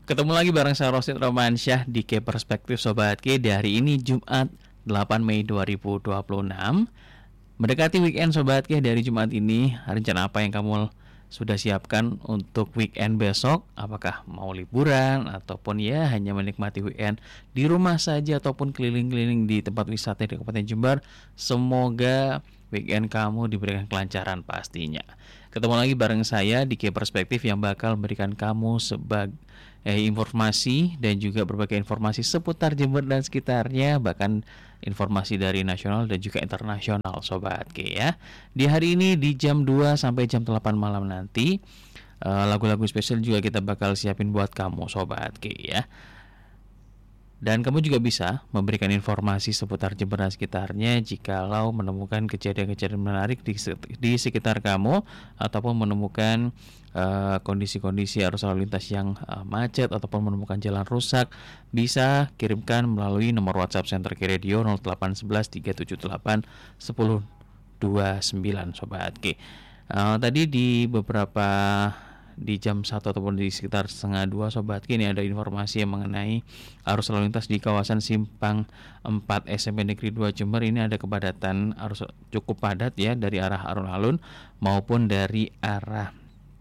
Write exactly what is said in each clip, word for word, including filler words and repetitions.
Ketemu lagi bareng saya Rosid Romansyah di K Perspektif Sobat K. Di hari ini Jumat delapan Mei dua ribu dua puluh enam. Mendekati weekend Sobat K. Dari Jumat ini, rencana apa yang kamu sudah siapkan untuk weekend besok? Apakah mau liburan ataupun ya hanya menikmati weekend di rumah saja ataupun keliling-keliling di tempat wisata di Kabupaten Jember? Semoga weekend kamu diberikan kelancaran pastinya. Ketemu lagi bareng saya di K Perspektif yang bakal memberikan kamu sebagai eh, informasi dan juga berbagai informasi seputar Jember dan sekitarnya, bahkan informasi dari nasional dan juga internasional Sobat K ya. Di hari ini di jam dua sampai jam delapan malam nanti, uh, lagu-lagu spesial juga kita bakal siapin buat kamu Sobat K ya. Dan kamu juga bisa memberikan informasi seputar Jember dan sekitarnya jikalau menemukan kejadian-kejadian menarik di, di sekitar kamu, ataupun menemukan uh, kondisi-kondisi arus lalu lintas yang uh, macet ataupun menemukan jalan rusak. Bisa kirimkan melalui nomor WhatsApp Center K Radio nol delapan satu satu tiga tujuh delapan satu nol dua sembilan Sobat K. Uh, tadi di beberapa di jam satu ataupun di sekitar setengah dua Sobat K, ini ada informasi yang mengenai arus lalu lintas di kawasan Simpang empat S M P Negeri dua Jember. Ini ada kepadatan arus cukup padat ya, dari arah alun-alun maupun dari arah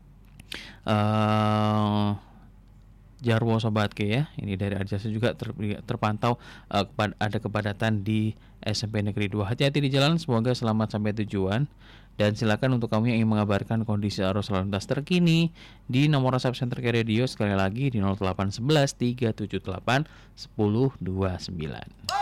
uh, Jarwo Sobat K ya. Ini dari Arjasa juga ter, terpantau uh, ada kepadatan di S M P Negeri dua. Hati-hati di jalan, semoga selamat sampai tujuan. Dan silakan untuk kamu yang ingin mengabarkan kondisi arus lalu lintas terkini di nomor WhatsApp Center K Radio sekali lagi di nol delapan satu satu tiga tujuh delapan satu nol dua sembilan.